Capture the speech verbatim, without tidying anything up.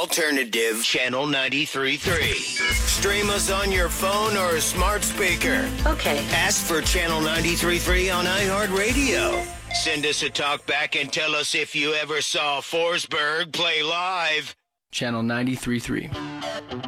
alternative, Channel ninety-three point three. Stream us on your phone or smart speaker. Okay. Ask for Channel ninety-three point three on iHeartRadio. Send us a talk back and tell us if you ever saw Forsberg play live. Channel ninety-three point three.